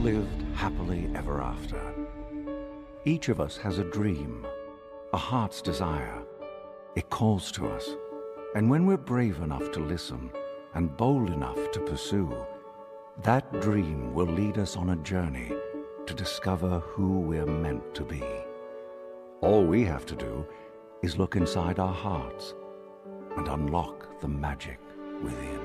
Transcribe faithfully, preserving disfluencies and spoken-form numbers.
lived happily ever after. Each of us has a dream, a heart's desire. It calls to us, and when we're brave enough to listen and bold enough to pursue, that dream will lead us on a journey to discover who we're meant to be. All we have to do is look inside our hearts and unlock the magic within.